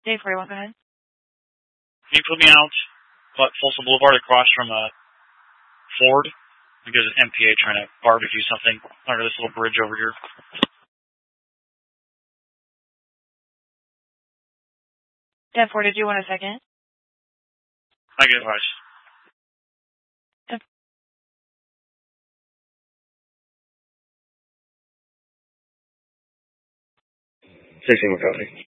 Dave 41, go ahead. Can you put me out Folsom Boulevard across from Ford? I think there's an MPA trying to barbecue something under this little bridge over here. 10-4, did you want a second? I get advice. 16 McCarthy.